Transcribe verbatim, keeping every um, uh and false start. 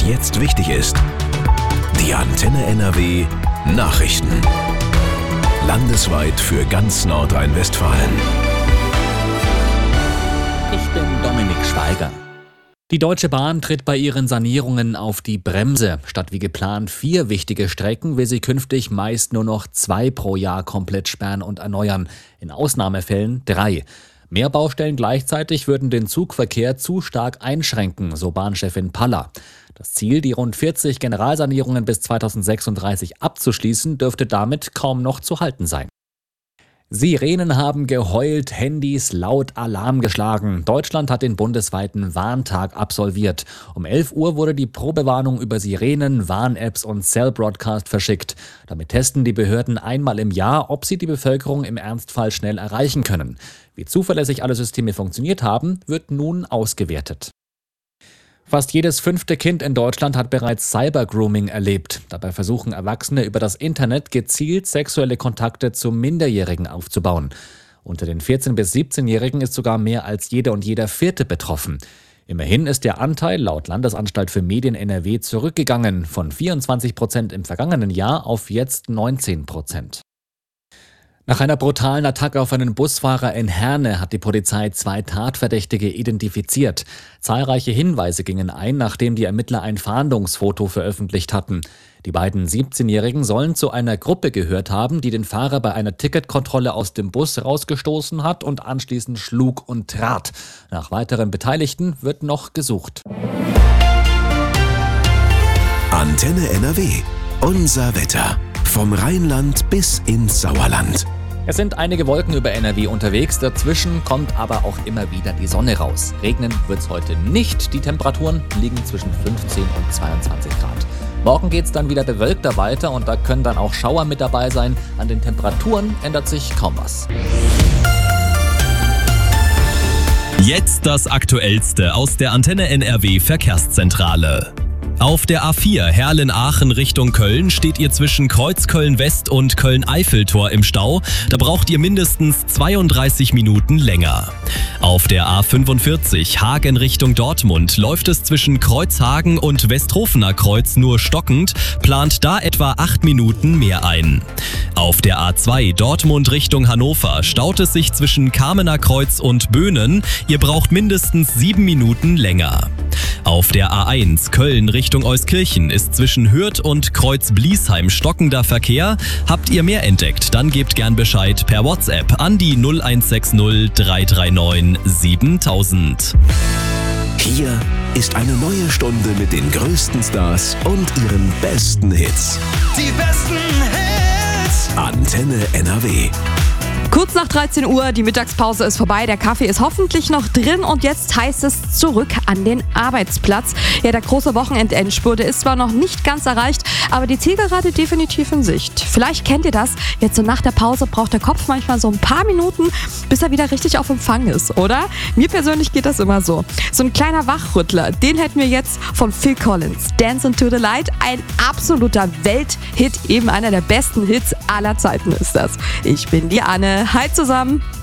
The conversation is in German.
jetzt wichtig ist. Die Antenne N R W Nachrichten. Landesweit für ganz Nordrhein-Westfalen. Ich bin Dominik Schweiger. Die Deutsche Bahn tritt bei ihren Sanierungen auf die Bremse. Statt wie geplant vier wichtige Strecken will sie künftig meist nur noch zwei pro Jahr komplett sperren und erneuern. In Ausnahmefällen drei. Mehr Baustellen gleichzeitig würden den Zugverkehr zu stark einschränken, so Bahnchefin Paller. Das Ziel, die rund vierzig Generalsanierungen bis zweitausendsechsunddreißig abzuschließen, dürfte damit kaum noch zu halten sein. Sirenen haben geheult, Handys laut Alarm geschlagen. Deutschland hat den bundesweiten Warntag absolviert. Um elf Uhr wurde die Probewarnung über Sirenen, Warn-Apps und Cell-Broadcast verschickt. Damit testen die Behörden einmal im Jahr, ob sie die Bevölkerung im Ernstfall schnell erreichen können. Wie zuverlässig alle Systeme funktioniert haben, wird nun ausgewertet. Fast jedes fünfte Kind in Deutschland hat bereits Cybergrooming erlebt. Dabei versuchen Erwachsene über das Internet gezielt sexuelle Kontakte zu Minderjährigen aufzubauen. Unter den vierzehn- bis siebzehnjährigen ist sogar mehr als jeder und jeder Vierte betroffen. Immerhin ist der Anteil laut Landesanstalt für Medien N R W zurückgegangen, von vierundzwanzig Prozent im vergangenen Jahr auf jetzt neunzehn Prozent. Nach einer brutalen Attacke auf einen Busfahrer in Herne hat die Polizei zwei Tatverdächtige identifiziert. Zahlreiche Hinweise gingen ein, nachdem die Ermittler ein Fahndungsfoto veröffentlicht hatten. Die beiden siebzehnjährigen sollen zu einer Gruppe gehört haben, die den Fahrer bei einer Ticketkontrolle aus dem Bus rausgestoßen hat und anschließend schlug und trat. Nach weiteren Beteiligten wird noch gesucht. Antenne N R W. Unser Wetter. Vom Rheinland bis ins Sauerland. Es sind einige Wolken über N R W unterwegs, dazwischen kommt aber auch immer wieder die Sonne raus. Regnen wird es heute nicht, die Temperaturen liegen zwischen fünfzehn und zweiundzwanzig Grad. Morgen geht es dann wieder bewölkter weiter und da können dann auch Schauer mit dabei sein. An den Temperaturen ändert sich kaum was. Jetzt das Aktuellste aus der Antenne N R W Verkehrszentrale. Auf der A vier Herrlen-Aachen Richtung Köln steht ihr zwischen Kreuzköln-West und Köln-Eiffeltor im Stau. Da braucht ihr mindestens zweiunddreißig Minuten länger. Auf der A fünfundvierzig Hagen Richtung Dortmund läuft es zwischen Kreuzhagen und Westhofener Kreuz nur stockend, plant da etwa acht Minuten mehr ein. Auf der A zwei Dortmund Richtung Hannover staut es sich zwischen Kamener Kreuz und Böhnen. Ihr braucht mindestens sieben Minuten länger. Auf der A eins Köln Richtung Euskirchen ist zwischen Hürth und Kreuz-Bliesheim stockender Verkehr. Habt ihr mehr entdeckt, dann gebt gern Bescheid per WhatsApp an die null eins sechs null drei drei neun siebentausend. Hier ist eine neue Stunde mit den größten Stars und ihren besten Hits. Die besten Hits! Antenne N R W. Kurz nach dreizehn Uhr, die Mittagspause ist vorbei, der Kaffee ist hoffentlich noch drin und jetzt heißt es zurück an den Arbeitsplatz. Ja, der große Wochenendendspurt, der ist zwar noch nicht ganz erreicht, aber die Zielgerade definitiv in Sicht. Vielleicht kennt ihr das, jetzt so nach der Pause braucht der Kopf manchmal so ein paar Minuten, bis er wieder richtig auf Empfang ist, oder? Mir persönlich geht das immer so. So ein kleiner Wachrüttler, den hätten wir jetzt von Phil Collins. Dance into the Light, ein absoluter Welthit, eben einer der besten Hits aller Zeiten ist das. Ich bin die Anne. Hi zusammen.